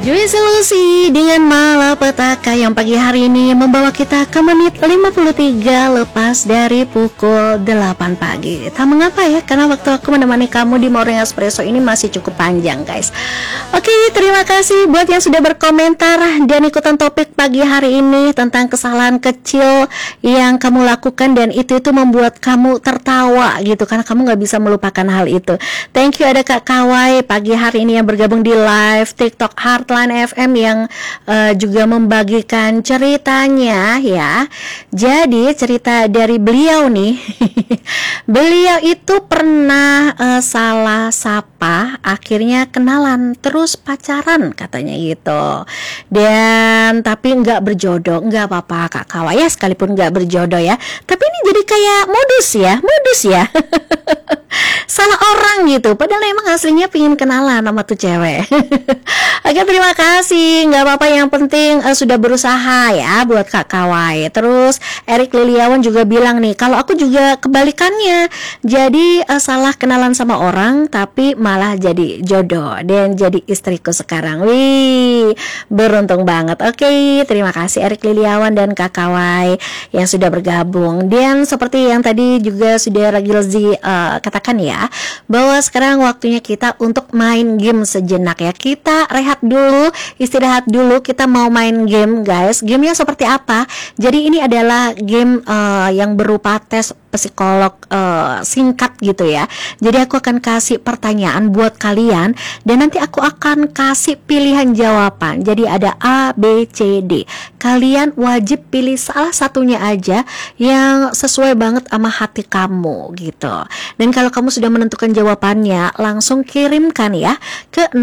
Jui Solusi dengan malapetaka yang pagi hari ini membawa kita ke menit 53 lepas dari pukul 8 pagi. Tak mengapa ya, karena waktu aku menemani kamu di Morning Espresso ini masih cukup panjang guys. Oke, terima kasih buat yang sudah berkomentar dan ikutan topik pagi hari ini tentang kesalahan kecil yang kamu lakukan dan itu membuat kamu tertawa gitu, karena kamu gak bisa melupakan hal itu. Thank you ada Kak Kawai pagi hari ini yang bergabung di live TikTok Heartline FM yang juga membagikan ceritanya ya. Jadi cerita dari beliau nih beliau itu pernah salah sapa, akhirnya kenalan terus pacaran katanya gitu. Dan tapi nggak berjodoh, nggak apa-apa Kak Kawa ya, sekalipun nggak berjodoh ya. Tapi ini jadi kayak modus ya salah orang gitu, padahal emang aslinya pingin kenalan sama tuh cewek. Oke, terima kasih, nggak apa-apa, yang penting sudah berusaha ya buat Kak Kawai. Terus Erik Liliawan juga bilang nih, kalau aku juga kebalikannya, jadi salah kenalan sama orang tapi malah jadi jodoh dan jadi istriku sekarang. Wih, beruntung banget. Oke, terima kasih Erik Liliawan dan Kak Kawai yang sudah bergabung. Dan seperti yang tadi juga sudah Ragilzi katakan ya, bahwa sekarang waktunya kita untuk main game sejenak ya. Kita rehat dulu, istirahat dulu, kita mau main game guys. Gamenya seperti apa? Jadi ini adalah game yang berupa tes psikolog singkat gitu ya. Jadi aku akan kasih pertanyaan buat kalian dan nanti aku akan kasih pilihan jawaban. Jadi ada A, B, C, D. Kalian wajib pilih salah satunya aja yang sesuai banget sama hati kamu gitu. Dan kalau kamu sudah menentukan jawabannya, langsung kirimkan ya ke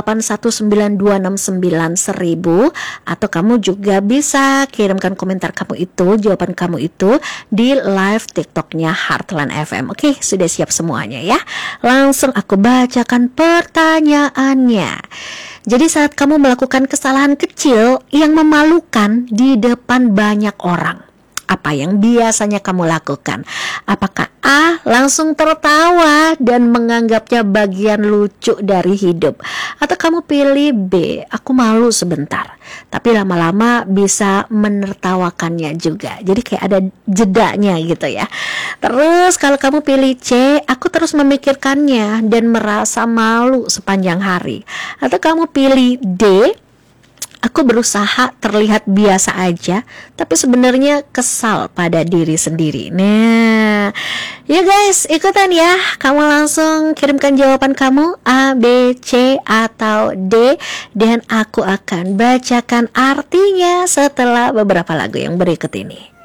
0819269100, atau kamu juga bisa kirimkan komentar kamu itu, jawaban kamu itu di live TikToknya Heartline FM. Oke, sudah siap semuanya ya. Langsung aku bacakan pertanyaannya. Jadi saat kamu melakukan kesalahan kecil yang memalukan di depan banyak orang, apa yang biasanya kamu lakukan? Apakah A, langsung tertawa dan menganggapnya bagian lucu dari hidup? Atau kamu pilih B, aku malu sebentar tapi lama-lama bisa menertawakannya juga. Jadi kayak ada jedanya gitu ya. Terus kalau kamu pilih C, aku terus memikirkannya dan merasa malu sepanjang hari. Atau kamu pilih D, aku berusaha terlihat biasa aja, tapi sebenarnya kesal pada diri sendiri. Nah, ya guys, ikutan ya. Kamu langsung kirimkan jawaban kamu A, B, C, atau D, dan aku akan bacakan artinya setelah beberapa lagu yang berikut ini.